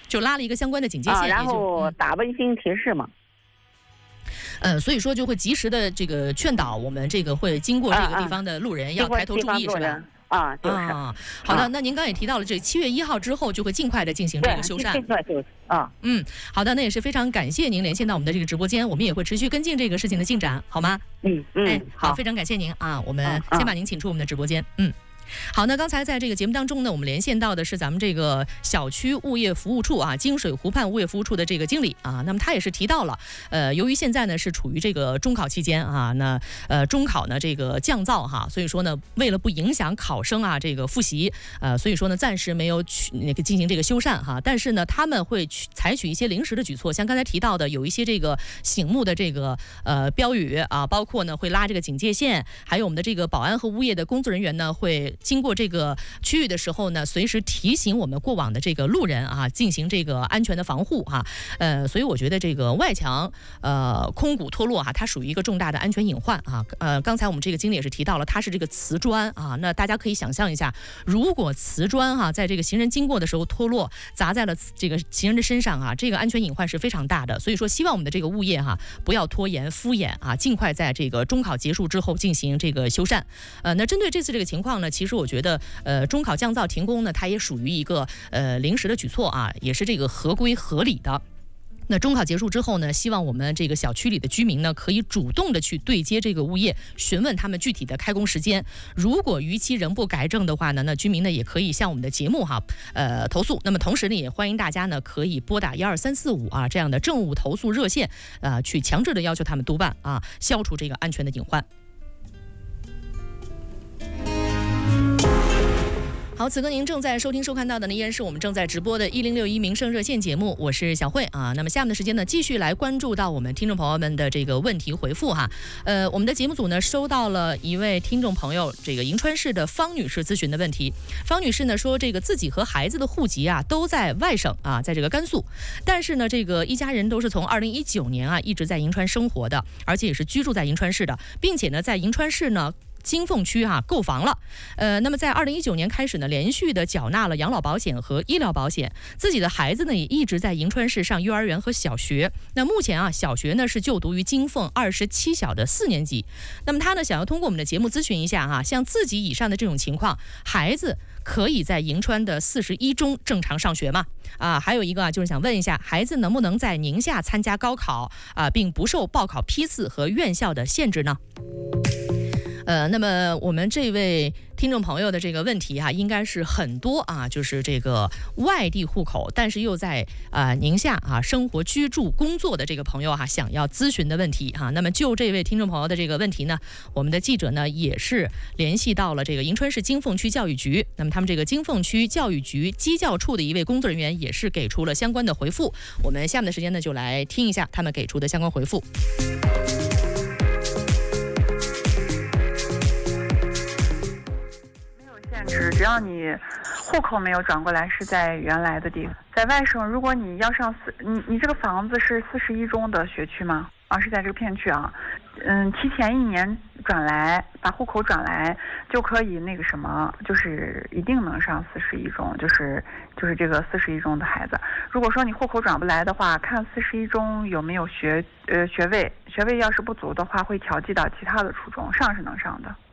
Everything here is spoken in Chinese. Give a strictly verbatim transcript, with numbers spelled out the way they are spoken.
就拉了一个相关的警戒线， 啊、然后打微信提示嘛。 呃，所以说就会及时的这个劝导我们这个会经过这个地方的路人要抬头注意，是吧？ 啊，就是。 啊，好的，啊、那您刚也提到了，这七月一号之后就会尽快的进行这个修缮。 尽快就是啊。 嗯，好的，那也是非常感谢您连线到我们的这个直播间，我们也会持续跟进这个事情的进展，好吗？ 嗯嗯， 哎，好， 好， 非常感谢您啊，我们先把您请出我们的直播间，嗯。好，那刚才在这个节目当中呢，我们连线到的是咱们这个小区物业服务处啊，金水湖畔物业服务处的这个经理啊，那么他也是提到了，呃，由于现在呢是处于这个中考期间啊，那呃中考呢这个降噪哈，所以说呢，为了不影响考生啊这个复习，呃，所以说呢暂时没有去那个进行这个修缮哈，但是呢他们会去采取一些临时的举措，像刚才提到的有一些这个醒目的这个呃标语啊，包括呢会拉这个警戒线，还有我们的这个保安和物业的工作人员呢会经过这个区域的时候呢，随时提醒我们过往的这个路人啊，进行这个安全的防护哈、啊。呃，所以我觉得这个外墙呃空鼓脱落哈、啊，它属于一个重大的安全隐患啊。呃，刚才我们这个经理也是提到了，它是这个瓷砖啊，那大家可以想象一下，如果瓷砖哈、啊、在这个行人经过的时候脱落，砸在了这个行人的身上啊，这个安全隐患是非常大的。所以说，希望我们的这个物业哈、啊、不要拖延敷衍啊，尽快在这个中考结束之后进行这个修缮。呃，那针对这次这个情况呢，其实我觉得。的呃中考降噪停工呢，它也属于一个呃临时的举措啊，也是这个合规合理的。那中考结束之后呢，希望我们这个小区里的居民呢，可以主动的去对接这个物业，询问他们具体的开工时间。如果逾期仍不改正的话呢，那居民呢也可以向我们的节目哈，呃投诉。那么同时呢，也欢迎大家呢可以拨打一二三四五啊这样的政务投诉热线，啊、呃、去强制的要求他们督办啊，消除这个安全的隐患。好，此刻您正在收听收看到的呢，依然是我们正在直播的一零六一民生热线节目，我是小慧啊。那么下面的时间呢，继续来关注到我们听众朋友们的这个问题回复哈。呃，我们的节目组呢收到了一位听众朋友这个银川市的方女士咨询的问题。方女士呢说，这个自己和孩子的户籍啊都在外省啊，在这个甘肃，但是呢，这个一家人都是从二零一九年啊一直在银川生活的，而且也是居住在银川市的，并且呢，在银川市呢。金凤区哈、啊、购房了，呃，那么在二零一九年开始呢，连续的缴纳了养老保险和医疗保险，自己的孩子呢也一直在银川市上幼儿园和小学。那目前啊，小学呢是就读于金凤二十七小的四年级。那么他呢想要通过我们的节目咨询一下哈、啊，像自己以上的这种情况，孩子可以在银川的四十一中正常上学吗？啊，还有一个啊，就是想问一下，孩子能不能在宁夏参加高考啊，并不受报考批次和院校的限制呢？呃，那么我们这位听众朋友的这个问题哈、啊，应该是很多啊，就是这个外地户口，但是又在啊、呃、宁夏啊生活、居住、工作的这个朋友哈、啊，想要咨询的问题哈、啊。那么就这位听众朋友的这个问题呢，我们的记者呢也是联系到了这个银川市金凤区教育局，那么他们这个金凤区教育局机教处的一位工作人员也是给出了相关的回复。我们下面的时间呢，就来听一下他们给出的相关回复。 只要你户口没有转过来是在原来的地方，在外省，如果你要上四，你你这个房子是四十一中的学区吗？啊，是在这个片区啊。嗯，提前一年转来，把户口转来就可以那个什么，就是一定能上四十一中，就是就是这个四十一中的孩子。如果说你户口转不来的话，看四十一中有没有学呃学位，学位要是不足的话，会调剂到其他的初中，上是能上的。